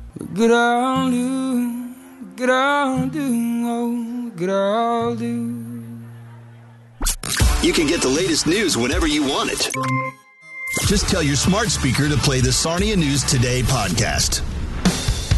Good I'll do, good I'll do, oh, good I'll do. You can get the latest news whenever you want it. Just tell your smart speaker to play the Sarnia News Today podcast.